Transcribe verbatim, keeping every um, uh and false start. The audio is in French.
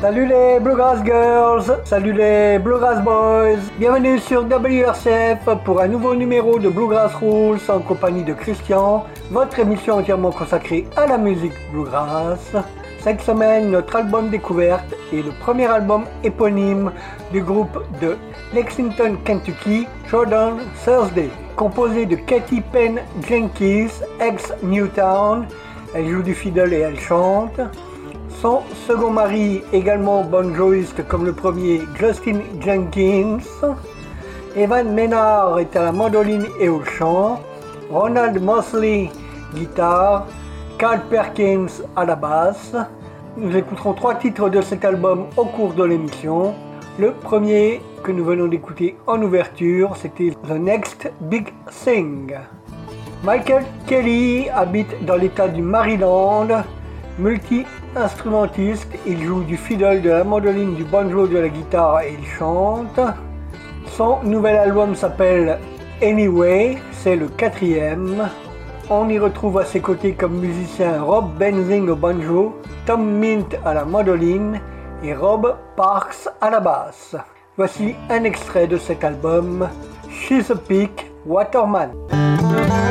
Salut les Bluegrass Girls, salut les Bluegrass Boys, bienvenue sur W R C F pour un nouveau numéro de Bluegrass Rules en compagnie de Christian, votre émission entièrement consacrée à la musique Bluegrass. Cette semaine, notre album découverte est le premier album éponyme du groupe de Lexington, Kentucky, Jordan Thursday, composé de Katy Penn Jenkins, ex-Newtown. Elle joue du fiddle et elle chante. Son second mari, également banjoiste comme le premier, Justin Jenkins. Evan Menard est à la mandoline et au chant. Ronald Mosley, guitare. Carl Perkins à la basse. Nous écouterons trois titres de cet album au cours de l'émission. Le premier que nous venons d'écouter en ouverture, c'était The Next Big Thing. Michael Kelly habite dans l'état du Maryland. Multi-instrumentiste, il joue du fiddle, de la mandoline, du banjo, de la guitare et il chante. Son nouvel album s'appelle Anyway, c'est le quatrième. On y retrouve à ses côtés comme musiciens Rob Benzing au banjo, Tom Mint à la mandoline et Rob Parks à la basse. Voici un extrait de cet album, Chesapeake Waterman.